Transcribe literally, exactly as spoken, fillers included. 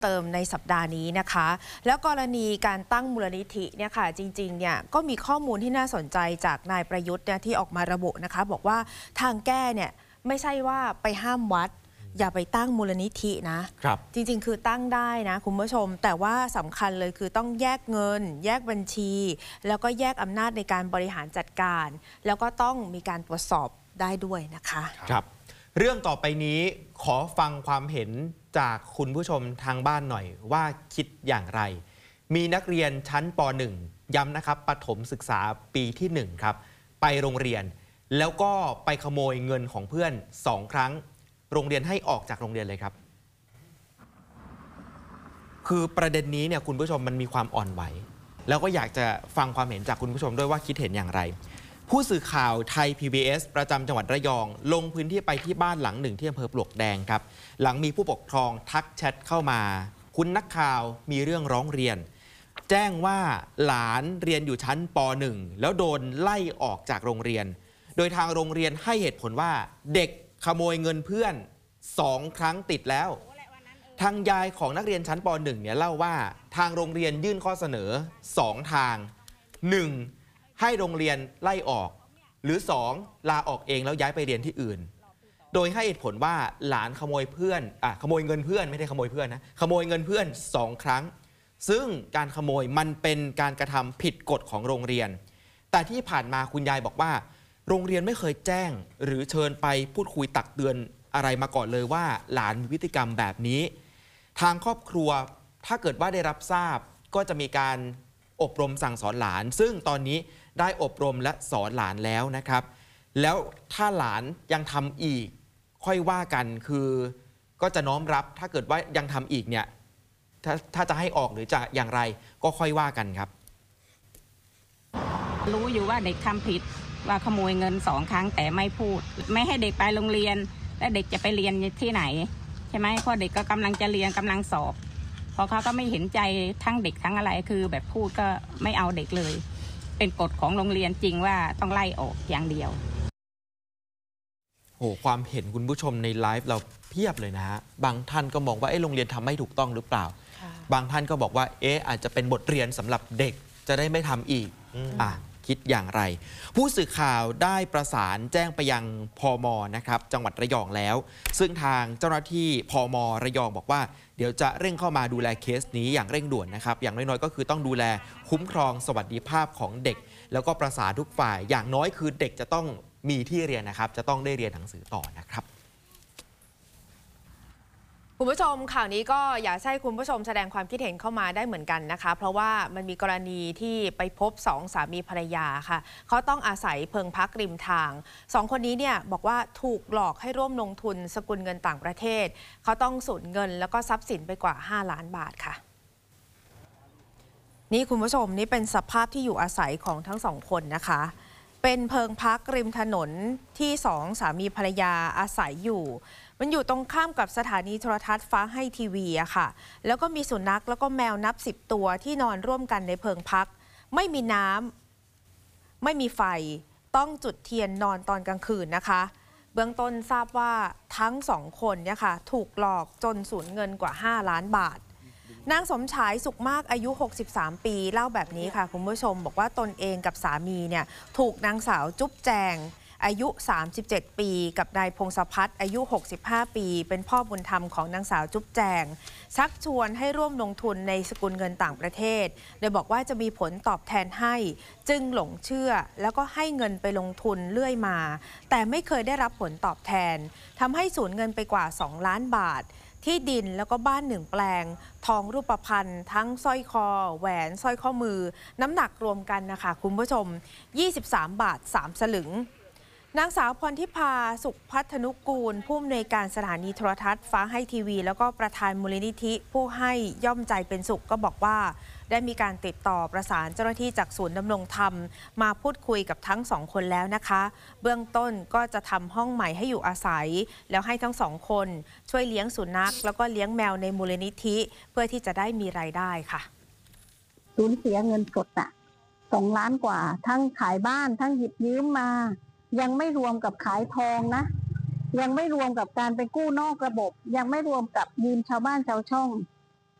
เติมในสัปดาห์นี้นะคะแล้วกรณีการตั้งมูลนิธิเนี่ยค่ะจริงๆเนี่ยก็มีข้อมูลที่น่าสนใจจากนายประยุทธ์เนี่ยที่ออกมาระบุนะคะบอกว่าทางแก้เนี่ยไม่ใช่ว่าไปห้ามวัดอย่าไปตั้งมูลนิธินะครับจริงๆคือตั้งได้นะคุณผู้ชมแต่ว่าสำคัญเลยคือต้องแยกเงินแยกบัญชีแล้วก็แยกอำนาจในการบริหารจัดการแล้วก็ต้องมีการตรวจสอบได้ด้วยนะคะครับเรื่องต่อไปนี้ขอฟังความเห็นจากคุณผู้ชมทางบ้านหน่อยว่าคิดอย่างไรมีนักเรียนชั้นป หนึ่ง ย้ำนะครับประถมศึกษาปีที่หนึ่งครับไปโรงเรียนแล้วก็ไปขโมยเงินของเพื่อนสองครั้งโรงเรียนให้ออกจากโรงเรียนเลยครับคือประเด็นนี้เนี่ยคุณผู้ชมมันมีความอ่อนไหวแล้วก็อยากจะฟังความเห็นจากคุณผู้ชมด้วยว่าคิดเห็นอย่างไรผู้สื่อข่าวไทย พี บี เอส ประจำจังหวัดระยองลงพื้นที่ไปที่บ้านหลังหนึ่งที่อำเภอปลวกแดงครับหลังมีผู้ปกครองทักแชทเข้ามาคุณนักข่าวมีเรื่องร้องเรียนแจ้งว่าหลานเรียนอยู่ชั้นป หนึ่ง แล้วโดนไล่ออกจากโรงเรียนโดยทางโรงเรียนให้เหตุผลว่าเด็กขโมยเงินเพื่อนสองครั้งติดแล้วทางยายของนักเรียนชั้นป หนึ่ง เนี่ยเล่าว่าทางโรงเรียนยื่นข้อเสนอสองทาง หนึ่งให้โรงเรียนไล่ออกหรือสองลาออกเองแล้วย้ายไปเรียนที่อื่นโดยให้เหตุผลว่าหลานขโมยเพื่อนอ่ะขโมยเงินเพื่อนไม่ได้ขโมยเพื่อนนะขโมยเงินเพื่อนสองครั้งซึ่งการขโมยมันเป็นการกระทำผิดกฎของโรงเรียนแต่ที่ผ่านมาคุณยายบอกว่าโรงเรียนไม่เคยแจ้งหรือเชิญไปพูดคุยตักเตือนอะไรมาก่อนเลยว่าหลานมีพฤติกรรมแบบนี้ทางครอบครัวถ้าเกิดว่าได้รับทราบก็จะมีการอบรมสั่งสอนหลานซึ่งตอนนี้ได้อบรมและสอนหลานแล้วนะครับแล้วถ้าหลานยังทำอีกค่อยว่ากันคือก็จะน้อมรับถ้าเกิดว่ายังทำอีกเนี่ยถ้าถ้าจะให้ออกหรือจะอย่างไรก็ค่อยว่ากันครับรู้อยู่ว่าเด็กทำผิดว่าขโมยเงินสองครั้งแต่ไม่พูดไม่ให้เด็กไปโรงเรียนแล้วเด็กจะไปเรียนที่ไหนใช่ไหมเพราะเด็กก็กำลังจะเรียนกำลังสอบเพราะเขาก็ไม่เห็นใจทั้งเด็กทั้งอะไรคือแบบพูดก็ไม่เอาเด็กเลยเป็นกฎของโรงเรียนจริงว่าต้องไล่ออกอย่างเดียวโอ้ความเห็นคุณผู้ชมในไลฟ์เราเพียบเลยนะฮะบางท่านก็มองว่าเอ๊ะโรงเรียนทำไม่ถูกต้องหรือเปล่าบางท่านก็บอกว่าเอ๊ะอาจจะเป็นบทเรียนสำหรับเด็กจะได้ไม่ทำอีกอ่ะคิดอย่างไรผู้สื่อข่าวได้ประสานแจ้งไปยังพม.นะครับจังหวัดระยองแล้วซึ่งทางเจ้าหน้าที่พม.ระยองบอกว่าเดี๋ยวจะเร่งเข้ามาดูแลเคสนี้อย่างเร่งด่วนนะครับอย่างน้อยๆก็คือต้องดูแลคุ้มครองสวัสดิภาพของเด็กแล้วก็ประสานทุกฝ่ายอย่างน้อยคือเด็กจะต้องมีที่เรียนนะครับจะต้องได้เรียนหนังสือต่อนะครับคุณผู้ชมข่าวนี้ก็อยากให้คุณผู้ชมแสดงความคิดเห็นเข้ามาได้เหมือนกันนะคะเพราะว่ามันมีกรณีที่ไปพบสองสามีภรรยาค่ะเขาต้องอาศัยเพิงพักริมทางสองคนนี้เนี่ยบอกว่าถูกหลอกให้ร่วมลงทุนสกุลเงินต่างประเทศเขาต้องสูญเงินแล้วก็ทรัพย์สินไปกว่าห้าล้านบาทค่ะนี่คุณผู้ชมนี่เป็นสภาพที่อยู่อาศัยของทั้งสองคนนะคะเป็นเพิงพักริมถนนที่สองสามีภรรยาอาศัยอยู่มันอยู่ตรงข้ามกับสถานีโทรทัศน์ฟ้าให้ทีวีอะค่ะแล้วก็มีสุนัขแล้วก็แมวนับสิบตัวที่นอนร่วมกันในเพิงพักไม่มีน้ำไม่มีไฟต้องจุดเทียนนอนตอนกลางคืนนะคะเบื้องต้นทราบว่าทั้งสองคนเนี่ยค่ะถูกหลอกจนสูญเงินกว่าห้าล้านบาทนางสมฉายสุขมากอายุหกสิบสามปีเล่าแบบนี้ค่ะคุณผู้ชมบอกว่าตนเองกับสามีเนี่ยถูกนางสาวจุ๊บแจงอายุสามสิบเจ็ดปีกับนายพงศพัฒน์อายุหกสิบห้าปีเป็นพ่อบุญธรรมของนางสาวจุ๊บแจงชักชวนให้ร่วมลงทุนในสกุลเงินต่างประเทศโดยบอกว่าจะมีผลตอบแทนให้จึงหลงเชื่อแล้วก็ให้เงินไปลงทุนเรื่อยมาแต่ไม่เคยได้รับผลตอบแทนทำให้สูญเงินไปกว่าสองล้านบาทที่ดินแล้วก็บ้านหนึ่งแปลงทองรูปพรรณทั้งสร้อยคอแหวนสร้อยข้อมือน้ำหนักรวมกันนะคะคุณผู้ชมยี่สิบสามบาทสามสลึงนางสาวพรทิพาสุขพัฒนุกูลผู้อำนวยการสถานีโทรทัศน์ฟ้าให้ทีวีแล้วก็ประธานมูลนิธิผู้ให้ย่อมใจเป็นสุขก็บอกว่าได้มีการติดต่อประสานเจ้าหน้าที่จากศูนย์ดำรงธรรมมาพูดคุยกับทั้งสองคนแล้วนะคะเบื้องต้นก็จะทำห้องใหม่ให้อยู่อาศัยแล้วให้ทั้งสองคนช่วยเลี้ยงสุนัขแล้วก็เลี้ยงแมวในมูลนิธิเพื่อที่จะได้มีรายได้ค่ะสูญเสียเงินสดอะสองล้านกว่าทั้งขายบ้านทั้งหยิบยืมมายังไม่รวมกับขายทองนะยังไม่รวมกับการไปกู้นอกระบบยังไม่รวมกับยืมชาวบ้านชาวช่อง